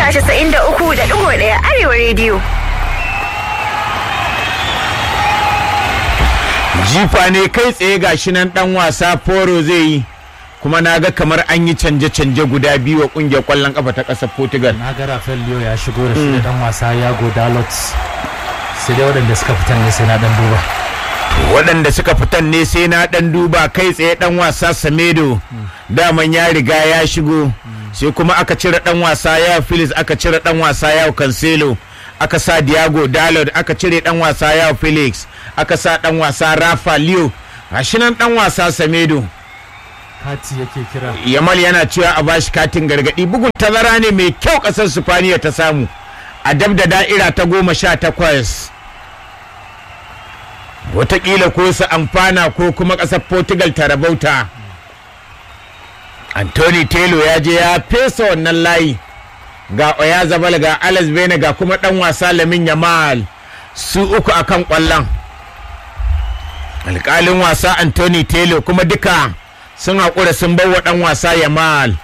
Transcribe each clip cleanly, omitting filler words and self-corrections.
mita 93.1 Arewa Radio. Jifa ne kai tsaye gashi nan dan wasa Foro zai yi, kuma na ga kamar an yi canje-canje guda biyu wa kungiyar kwallon kafa ta ƙasar Portugal. Na ga Rafael Leo ya shigo da shi da dan wasa Yago Dalot, sai dai waɗanda suka fitan ne sai na dan duba. Waɗanda suka fitan ne sai na dan duba kai tsaye dan wasa Semedo daman ya riga ya shigo, sai kuma aka cire dan wasa Yao Felix, aka cire dan wasa Yao Cancelo, aka sa Diego Dalot, aka cire dan wasa Yao Felix, aka sa dan wasa Rafa Leo, gashi nan dan wasa Semedo. Kati yake kira. Yamal yana cewa a bashi katin gargadi. Bugun tazara ne mai kyau kasar Sifaniya ta samu a dab da da'ira ta 18. Wataƙila ko su amfana ko kuma ƙasar Portugal ta rabauta. Anthony Taylor ya je ya fesa wannan layi, ga Oyarzabal, ga Alex Bene, ga kuma ɗan wasa Lamine Yamal, su uku akan ƙwallon. Alƙalin wasa Anthony Taylor kuma duka sun haƙura sun bar wa ɗan wasa Yamal.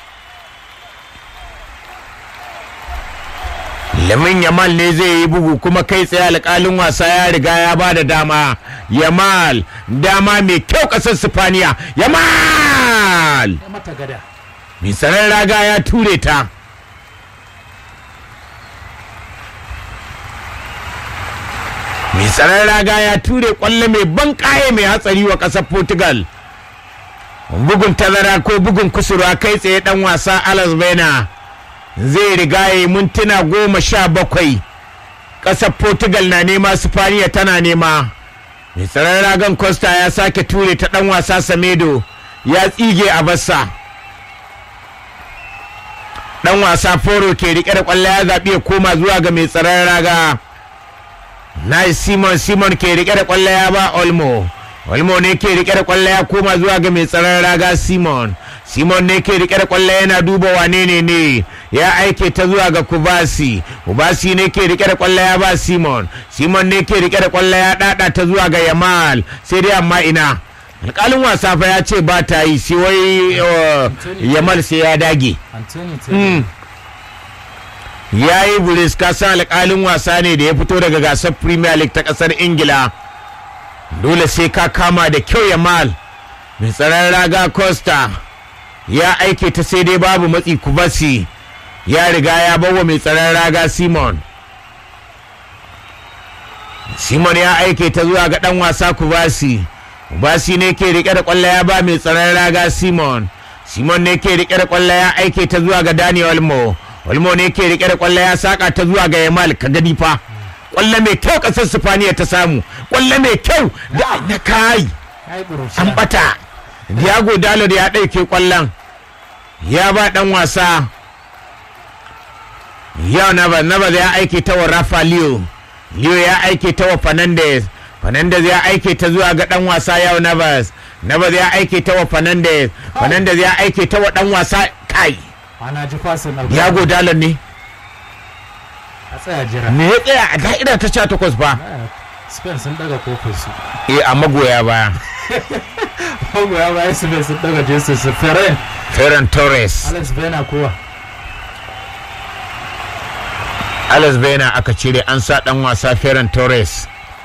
Lamine Yamal ne zai yi bugu, kuma kai tsaye alƙalin wasa ya riga ya ba da dama. Yamal, dama mai kyau ƙasar Sifaniya. Yamal! Mai tsaron raga ya ture ta. Mai tsaron raga ya ture ƙwallo mai ban ƙaye mai hatsari wa ƙasar Portugal. Bugun tazara ko bugun kusurwa kai tsaye dan wasa Alex Bena zai riga yi mintuna 17. Ƙasar Portugal na nema, Sifaniya tana nema. Mai tsaron ragan Costa ya sake ture ta dan wasa Semedo ya tsige a bassa. Dan wasa Foro ke rike da kwallo ya zaɓi ya koma zuwa ga mai tsaron raga. Simon ke rike da kwallo ya ba Olmo ne ke rike da kwallo ya koma zuwa ga mai tsaron raga Simon ne ke rike da kwallo yana duba wane ne ya aike ta zuwa ga Kubasi ne ke rike da kwallo ya ba Simon ne ke rike da kwallo ya dada ta zuwa ga Yamal, sai dai amma ina alƙalin wasa fa ya ce ba ta yi, sai wai Yamal sai ya dage. Ya yi buris, kasan alƙalin wasa ne da ya fito daga gasar Premier League ta ƙasar Ingila. Dole sai ka kama da kyau. Yamal, mai tsaron raga Costa ya aike ta sai dai babu matsi. Kubasi ya riga ya bawa mai tsaron raga Simon ya aike ta zuwa ga dan wasa Kubasi ne ke rike da kwallo ya ba mai tsaron raga Simon ne ke rike da kwallo ya aike ta zuwa ga Dani Olmo ne ke rike da kwallo ya saka ta zuwa ga Yamal. Ka gani fa kwallo mai kyau kasar Sifaniya ta samu, kwallo mai kyau da na kai an bata. Diego Dalot ya ɗauke kwallon ya ba ɗan wasa yau Navas ya aike ta wa Rafa Leo ya aike ta wa Fernandez ya aike ta zuwa ga ɗan wasa yau Navas ya aike ta wa Fernandez ya aike ta wa ɗan wasa kai. Diego Dalot ne A tsaya jira. me ya tsaya a da'ira ta 18 ba. Spain sun daga kofin su. A magoya baya. Magoya baya Spain sun daga Jesus Ferran Torres. Alex Bena kuwa. Alex Bena aka cire, an sa dan wasa Ferran Torres.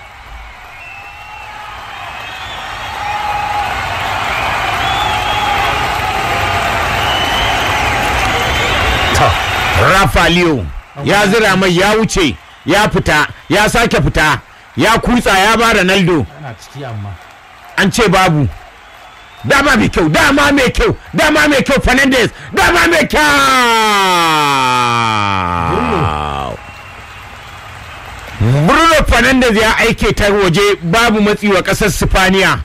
Rafa Leo ya zira mai, ya wuce, ya fita, ya sake fita, ya kutsa, ya ba Ronaldo. Ana ciki amma. An ce babu. Dama mai kyau Fernandez, dama mai kyau. Bruno Fernandez ya aike ta waje, babu matsi wa ƙasar Sifaniya.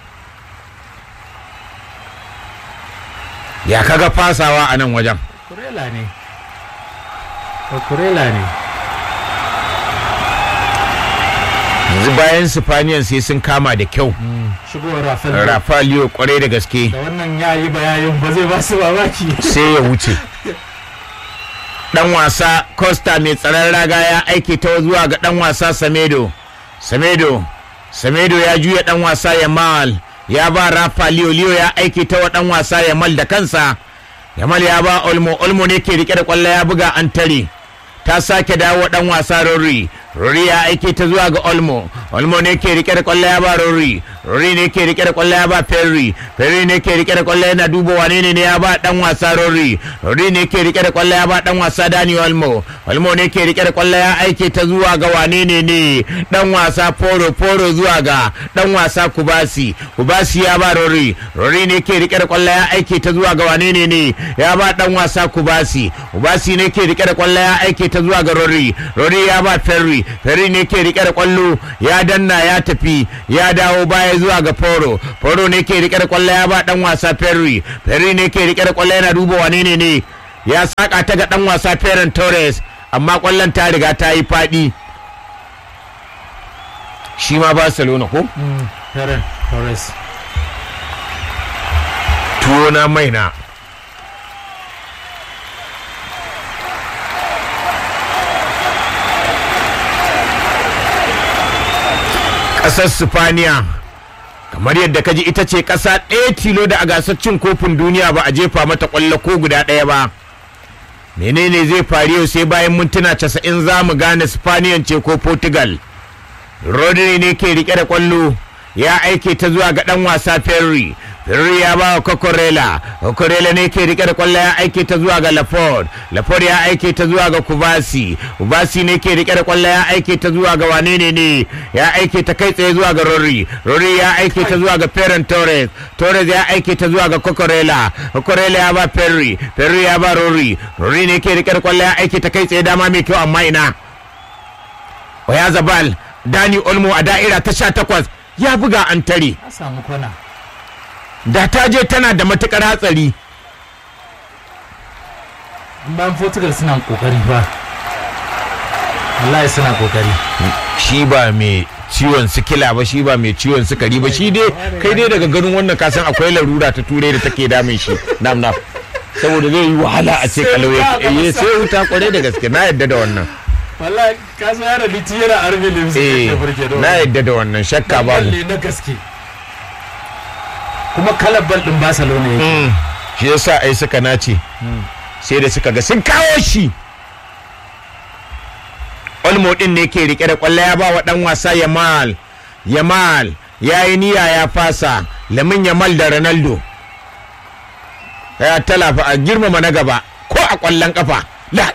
Ya kaga fasawa a nan wajen. Kurela ne. Yanzu bayan Sifaniyan sai sun kama da kyau. Shigowar Rafa Leo kwarai da gaske. Da wannan ya yi bayanin ba zai ba su mamaki. Sai ya wuce. Dan wasa Costa mai tsaron raga ya aike ta zuwa ga dan wasa Semedo ya juya dan wasa Yamal, ya ba Rafa Leo ya aike ta wa dan wasa Yamal da kansa. Yamal ya ba Olmo ne ke rike da kwallo ya buga an tare. Ta sake dawo dan wasa Rory ya aike ta zuwa ga Olmo ne ke rike da kwallo ya ba Rory ne ke rike da kwallo ya ba Perry ne ke rike da kwallo yana duba wane ne ya ba dan wasa Rory ne ke rike da kwallo ya ba dan wasa Dani Olmo ne ke rike da kwallo ya aike ta zuwa ga wane ne dan wasa Poro zuwa ga dan wasa Kubasi ya ba Rory ne ke rike da kwallo ya aike ta zuwa ga wane ne ya ba dan wasa Kubasi ne ke rike da kwallo ya aike ta zuwa ga Rory ya ba Ferry ne ke rike da kwallo ya danna ya tafi ya dawo baya zuwa ga Poro ne ke rike da kwallo ya ba dan wasa Ferry ne ke rike da kwallo yana duba wane ne ya saka ta ga dan wasa Ferran Torres amma kwallon ta riga ta yi fadi shi ma Barcelona ko Ferran Torres tuwo na maina ƙasar Sifaniya kamar yadda kaji ita ce ƙasa ɗaya tilo da a gasar cin kofin duniya ba a jefa mata ƙwallo ko guda ɗaya ba. Menene zai faru yau sai bayan mintuna 90 za mu gane Sifaniyan ce ko Portugal. Rodri ne ke rike da ƙwallo ya aike ta zuwa ga ɗan wasa Ferry ya ba wa Cucurella ne ke rike da kwallo ya aike ta zuwa ga Laford ya aike ta zuwa ga Kubasi ne ke rike da kwallo ya aike ta zuwa ga wane ne ya aike ta kai tsaye zuwa ga Rory ya aike ta zuwa ga Ferran Torres ya aike ta zuwa ga Cucurella ya ba Ferry ya ba Rory ne ke rike da kwallo ya aike ta kai tsaye dama mai kyau amma ina Oyazabal Dani Olmo a da'ira ta 18 ya buga an tare da ta je tana da matukar hatsari. Bayan Portugal suna kokari ba wallahi suna kokari shi ba mai ciwon sikila ba shi ba mai ciwon sukari ba shi dai kai dai daga ganin wannan kasan akwai larura ta turai da take damun shi nam saboda zai yi wahala a ce kalau ya sai wuta kwarai da gaske na yadda da wannan wallahi ka san yana litiyar army limbs na yadda da wannan shakka babu na gaske kuma kalar bal din Barcelona yake shi yasa ai suka nace sai da suka ga sun kawo shi Olmo din ne ke rike da kwallo ya ba wa dan wasa Yamal yayi niyya ya fasa Lamin Yamal da Ronaldo ya talafa a girmama na gaba ko a kwallon kafa la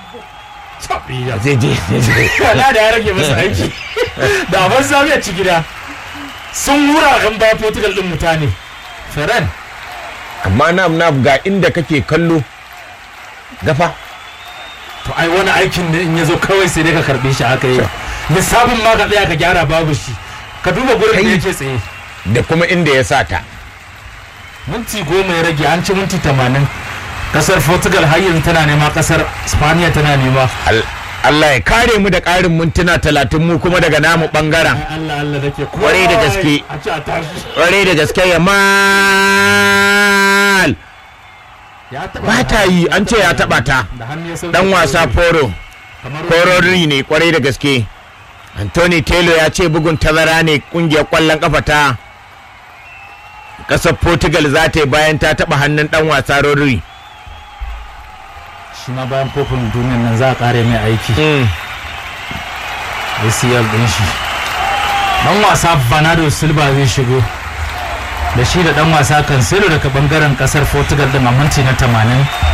zai wala da ya rage masa aiki da ban sami a ciki da sun wura kan ba Portugal din mutane Ferran amma nam ga inda kake kallo gafa to ai wani aikin ne in yazo kawai sai dai ka karbe shi haka yi lissafin ma ka tsaya ka gyara babu shi ka duba gurin da yake tsaye da kuma inda ya sata minti 10 ya rage an ci minti 80 kasar Portugal har yanzu tana nema kasar Spaniya tana nema Allah ya kare mu da ƙarin mintuna 30 mu kuma daga namu bangaren Allah dake kware da gaske kware da gaske Yamal ba ta yi an ce ya taba ta dan wasa Porori ne kware da gaske Anthony Taylor ya ce bugun tazara ne kungiyar kwallon kafa ta kasar Portugal za ta yi bayan ta taba hannun dan wasa Rodri shi ma bayan kofin duniyan nan za a kare mai aiki ACL din shi dan wasa Bernardo Silva zai shigo da shi da dan wasa Cancelo daga bangaren kasar Portugal din a minti na 80